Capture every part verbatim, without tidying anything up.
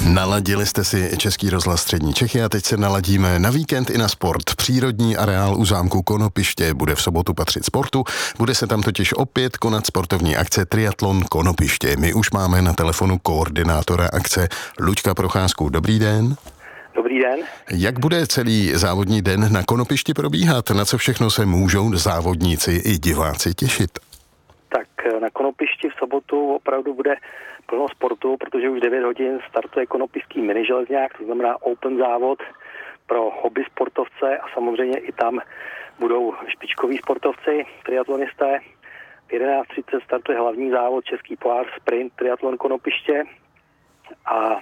Naladili jste si Český rozhlas Střední Čechy a teď se naladíme na víkend i na sport. Přírodní areál u zámku Konopiště bude v sobotu patřit sportu. Bude se tam totiž opět konat sportovní akce Triatlon Konopiště. My už máme na telefonu koordinátora akce Luďka Procházku. Dobrý den. Dobrý den. Jak bude celý závodní den na Konopišti probíhat? Na co všechno se můžou závodníci i diváci těšit? Tak na Konopišti v sobotu opravdu bude plno sportu, protože už devět hodin startuje konopišský miniželezňák, to znamená open závod pro hobby sportovce a samozřejmě i tam budou špičkoví sportovci, triatlonisté. V jedenáct třicet startuje hlavní závod Český pohár sprint Triatlon Konopiště a, a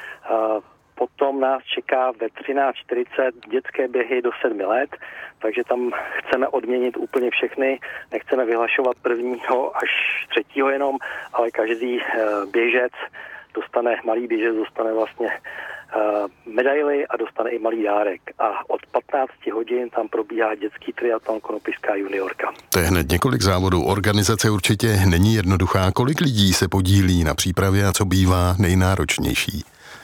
potom nás čeká ve třináct čtyřicet dětské běhy do sedmi let, takže tam chceme odměnit úplně všechny, nechceme vyhlašovat prvního až třetího jenom, ale každý běžec dostane, malý běžec dostane vlastně medaily a dostane i malý dárek. A od patnácti hodin tam probíhá dětský triatlon Konopišská juniorka. To je hned několik závodů. Organizace určitě není jednoduchá. Kolik lidí se podílí na přípravě a co bývá nejnáročnější?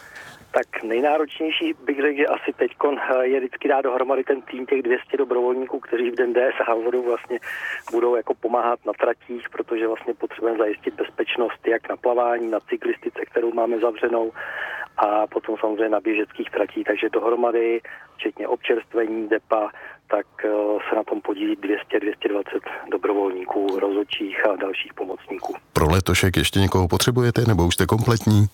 Tak nejnáročnější bych řekl, že asi teďkon je vždycky dát dohromady ten tým těch dvě stě dobrovolníků, kteří v den D závodu vlastně budou jako pomáhat na tratích, protože vlastně potřebujeme zajistit bezpečnost jak na plavání, na cyklistice, kterou máme zavřenou a potom samozřejmě na běžeckých tratích, takže dohromady, včetně občerstvení, depa, tak se na tom podílí dvě stě až dvě stě dvacet dobrovolníků, rozhodčích a dalších pomocníků. Pro letošek ještě někoho potřebujete nebo už jste kompletní?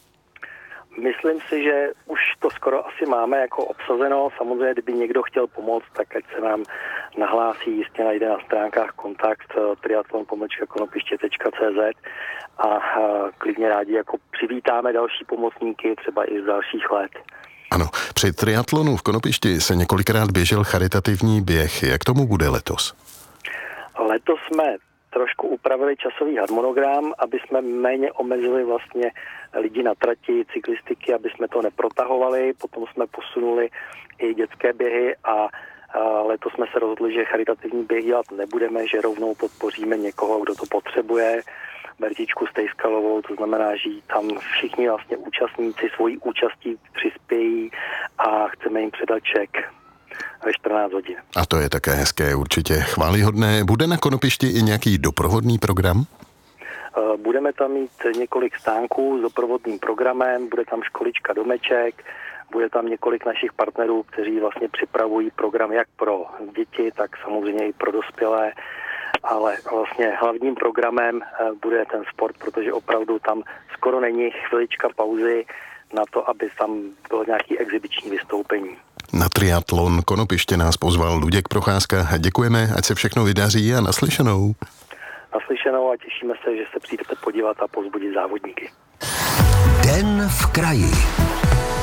Myslím si, že už to skoro asi máme jako obsazeno. Samozřejmě, kdyby někdo chtěl pomoct, tak ať se nám nahlásí, jistě najde na stránkách kontakt triatlon pomlčka konopiště tečka cé zet a, a klidně rádi jako přivítáme další pomocníky, třeba i z dalších let. Ano, při triatlonu v Konopišti se několikrát běžel charitativní běh. Jak tomu bude letos? Letos jsme trošku upravili časový harmonogram, aby jsme méně omezili vlastně lidi na trati, cyklistiky, aby jsme to neprotahovali. Potom jsme posunuli i dětské běhy a, a letos jsme se rozhodli, že charitativní běh dělat nebudeme, že rovnou podpoříme někoho, kdo to potřebuje. Bertičku Stejskalovou, to znamená, že tam všichni vlastně účastníci svojí účastí přispějí a chceme jim předat ček ve čtrnáct hodin. A to je také hezké, určitě chvályhodné. Bude na Konopišti i nějaký doprovodný program? Budeme tam mít několik stánků s doprovodným programem, bude tam školička domeček, bude tam několik našich partnerů, kteří vlastně připravují program jak pro děti, tak samozřejmě i pro dospělé, ale vlastně hlavním programem bude ten sport, protože opravdu tam skoro není chvilička pauzy na to, aby tam bylo nějaké exibiční vystoupení. Na triatlon Konopiště nás pozval Luděk Procházka. Děkujeme, ať se všechno vydaří a naslyšenou. Naslyšenou a těšíme se, že se přijdete podívat a povzbudit závodníky. Den v kraji.